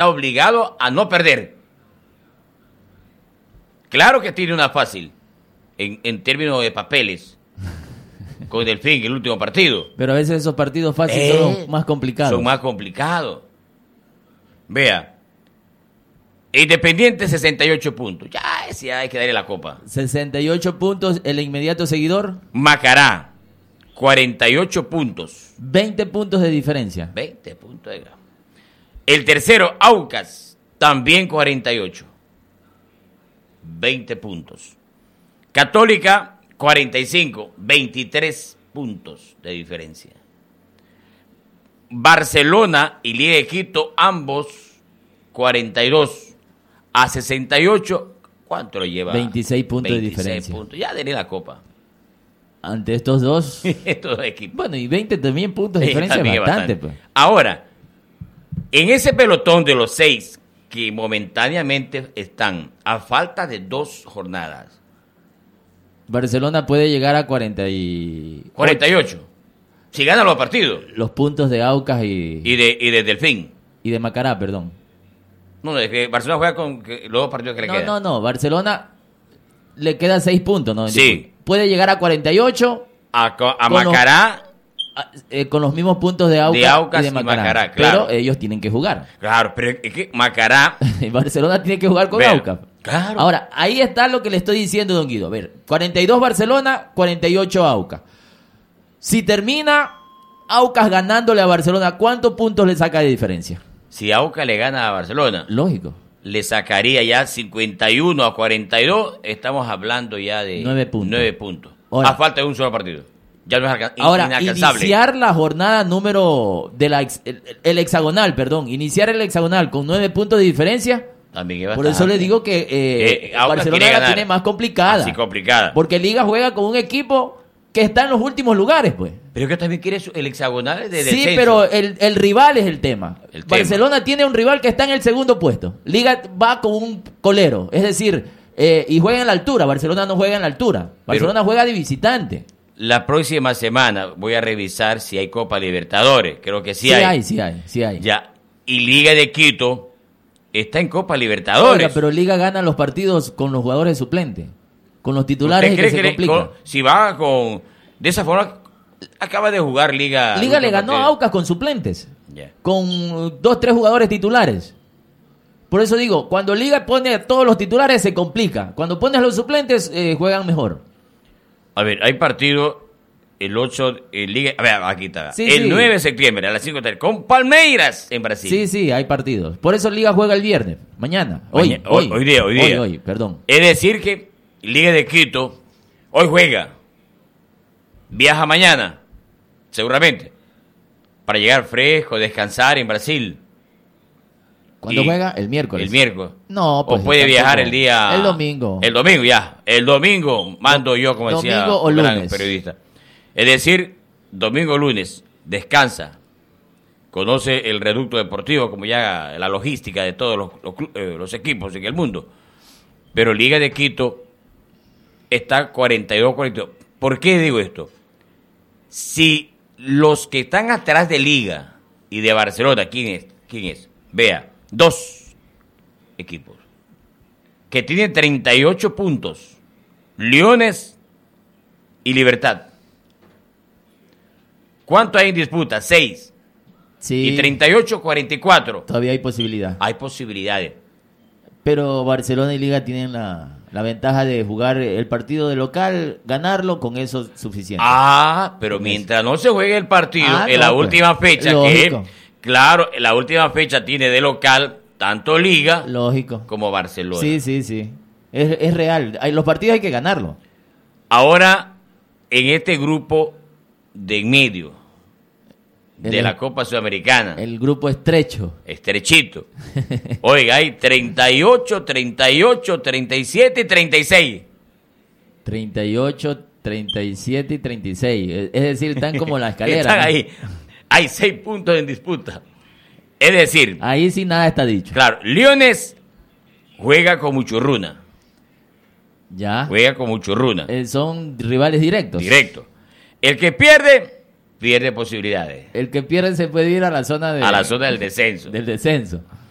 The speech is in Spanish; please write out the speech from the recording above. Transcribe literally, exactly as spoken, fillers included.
obligado a no perder. Claro que tiene una fácil, en, en términos de papeles, con Delfín, el último partido. Pero a veces esos partidos fáciles eh, son los más complicados. Son más complicados. Vea, Independiente sesenta y ocho puntos. Ya, ese hay que darle la copa. sesenta y ocho puntos, el inmediato seguidor. Macará, cuarenta y ocho puntos. veinte puntos de diferencia. veinte puntos de... El tercero, Aucas, también cuarenta y ocho. veinte puntos. Católica, cuarenta y cinco, veintitrés puntos de diferencia. Barcelona y Liga de Quito, ambos cuarenta y dos a sesenta y ocho. ¿Cuánto lo lleva? veintiséis puntos de diferencia. Puntos. Ya denle la copa. Ante estos dos. Estos dos equipos. Bueno, y veinte también puntos de Sí, diferencia, bastante, bastante. Pues. Ahora, en ese pelotón de los seis que momentáneamente están a falta de dos jornadas. Barcelona puede llegar a cuarenta y... cuarenta y ocho. Si ganan los partidos. Los puntos de Aucas y... Y de, y de Delfín. Y de Macará, perdón. No, es que Barcelona juega con que, los dos partidos que le no, quedan. No, no, no. Barcelona le quedan seis puntos, ¿no? Sí. Puede llegar a cuarenta y ocho. A, a Macará. Los, a, eh, con los mismos puntos de Aucas, de Aucas y de Macará. Y Macará, claro. Pero ellos tienen que jugar. Claro, pero es que Macará... Barcelona tiene que jugar con Ver, Aucas. Claro. Ahora, ahí está lo que le estoy diciendo, don Guido. A ver, cuarenta y dos Barcelona, cuarenta y ocho Aucas. Si termina Aucas ganándole a Barcelona, ¿cuántos puntos le saca de diferencia? Si Aucas le gana a Barcelona... Lógico. Le sacaría ya cincuenta y uno a cuarenta y dos. Estamos hablando ya de... nueve puntos. nueve puntos. Ahora, a falta de un solo partido. Ya no es alca- ahora, inalcanzable. Iniciar la jornada número... de la ex, el, el hexagonal, perdón. Iniciar el hexagonal con nueve puntos de diferencia... También es por eso le digo que eh, eh, Barcelona la tiene más complicada. Así complicada. Porque Liga juega con un equipo que está en los últimos lugares, pues. Pero que también quiere el hexagonal de Sí, descenso. pero el, el rival es el tema. El tema. Barcelona tiene un rival que está en el segundo puesto. Liga va con un colero. Es decir, eh, y juega en la altura. Barcelona no juega en la altura. Barcelona pero juega de visitante. La próxima semana voy a revisar si hay Copa Libertadores. Creo que sí, sí hay. hay. Sí hay, sí hay. Ya. Y Liga de Quito está en Copa Libertadores. Oiga, pero Liga gana los partidos con los jugadores suplentes. Con los titulares ¿Usted que cree se que complica. le, con, si va con... De esa forma, acaba de jugar Liga... Liga le ganó a Aucas con suplentes. Yeah. Con dos, tres jugadores titulares. Por eso digo, cuando Liga pone a todos los titulares se complica. Cuando pones a los suplentes, eh, juegan mejor. A ver, hay partido el ocho... En Liga, a ver, aquí está. Sí, el sí. nueve de septiembre a las cinco de la tarde con Palmeiras en Brasil. Sí, sí, hay partidos. Por eso Liga juega el viernes. Mañana. Hoy, Mañana, hoy, hoy, hoy día, hoy día. Hoy, hoy, perdón. Es decir que Liga de Quito hoy juega. Viaja mañana, seguramente, para llegar fresco, descansar en Brasil. ¿Cuándo Y juega? El miércoles. El miércoles. No, pues. O puede tampoco. viajar el día... El domingo. El domingo, ya. El domingo mando yo, como decía Domingo o un gran lunes. periodista. Es decir, domingo o lunes, descansa. Conoce el reducto deportivo, como ya la logística de todos los, los, eh, los equipos en el mundo. Pero Liga de Quito está cuarenta y dos cuarenta y dos. ¿Por qué digo esto? Si los que están atrás de Liga y de Barcelona, ¿quién es? ¿Quién es? Vea, dos equipos que tienen treinta y ocho puntos, Leones y Libertad. ¿Cuánto hay en disputa? Seis. Sí. Y treinta y ocho cuarenta y cuatro. Todavía hay posibilidad. Hay posibilidades. Pero Barcelona y Liga tienen la, la ventaja de jugar el partido de local, ganarlo, con eso es suficiente. Ah, pero mientras no se juegue el partido, Ah, en no, la pues, última fecha, lógico. que claro, en la última fecha tiene de local tanto Liga Lógico. como Barcelona. Sí, sí, sí. Es, es real. Hay, los partidos hay que ganarlo. Ahora, en este grupo de en medio de El- la Copa Sudamericana, El grupo estrecho. estrechito, oiga, hay treinta y ocho, treinta y ocho, treinta y siete y treinta y seis. treinta y ocho, treinta y siete y treinta y seis. Es es decir, están como la escalera. Están ¿no? ahí. Hay seis puntos en disputa. Es decir, Ahí sí nada está dicho. claro, Leones juega con Muchurruna. Ya. Juega con Muchurruna. Eh, son rivales directos. Directo. El que pierde, pierde posibilidades. El que pierde se puede ir a la zona de, A la zona del descenso. del descenso.